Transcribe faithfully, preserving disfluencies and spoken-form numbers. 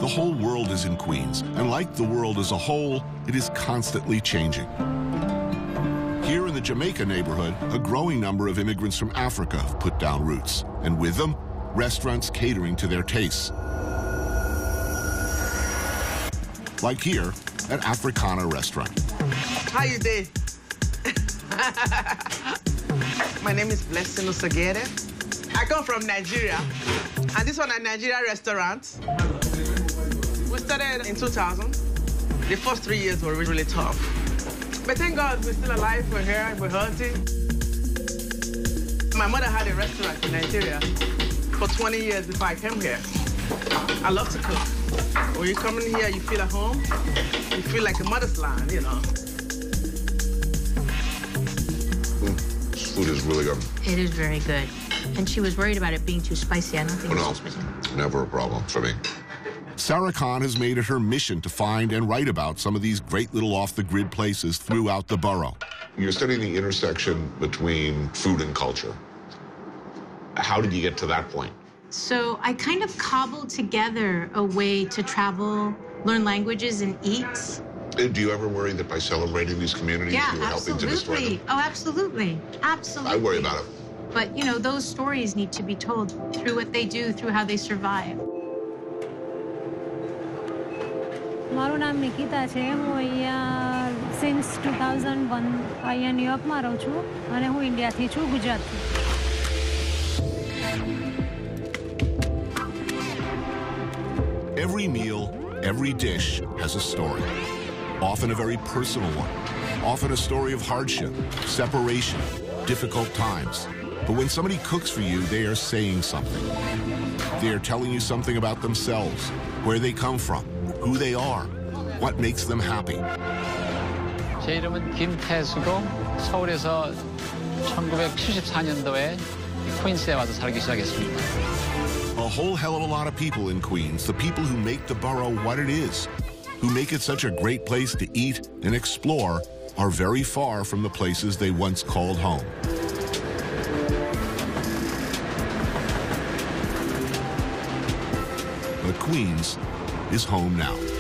whole world is in Queens, and like the world as a whole, it is constantly changing. Here in the Jamaica neighborhood, a growing number of immigrants from Africa have put down roots, and with them, restaurants catering to their tastes. Like here at Africana Restaurant. How you doing? My name is Blessing Osagere. I come from Nigeria, and this one is a Nigeria restaurant. We started in two thousand. The first three years were really, really tough. But thank God we're still alive, we're here, we're healthy. My mother had a restaurant in Nigeria for twenty years before I came here. I love to cook. When you come in here, you feel at home. You feel like a mother's land, you know. Mm, this food is really good. It is very good. And she was worried about it being too spicy. I don't think oh, it's no, too spicy. Never a problem for me. Sarah Khan has made it her mission to find and write about some of these great little off-the-grid places throughout the borough. You're studying the intersection between food and culture. How did you get to that point? So I kind of cobbled together a way to travel, learn languages, and eat. Do you ever worry that by celebrating these communities, Yeah, you're helping to destroy absolutely. them? Oh, absolutely. Absolutely. I worry about it. But, you know, those stories need to be told through what they do, through how they survive. મારું નામ નિકિતા છે હું અહીંયા since two thousand one અહીંયા ન્યુયોર્કમાં રહું છું અને હું ઇન્ડિયાથી છું ગુજરાતથી. Every meal, every dish has a story, often a very personal one, often a story of hardship, separation, difficult times. But when somebody cooks for you, they are saying something. They are telling you something about themselves, where they come from, who they are, what makes them happy. 제 이름은 김태수고 서울에서 천구백칠십사 년도에 퀸스에 와서 살기 시작했습니다. A whole hell of a lot of people in Queens, the people who make the borough what it is, who make it such a great place to eat and explore, are very far from the places they once called home. But Queens is home now.